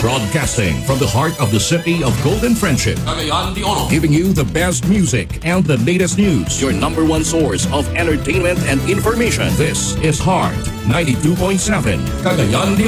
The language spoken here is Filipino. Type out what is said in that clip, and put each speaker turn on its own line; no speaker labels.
Broadcasting from the heart of the city of Golden Friendship.
Cagayan de Oro.
Giving you the best music and the latest news. Your number one source of entertainment and information. This is Heart 92.7 Cagayan de